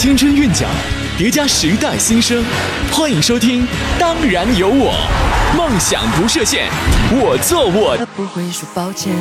青春韵脚，叠加时代新生。欢迎收听《当然有我》，梦想不设限，我做我。 他不会说抱歉，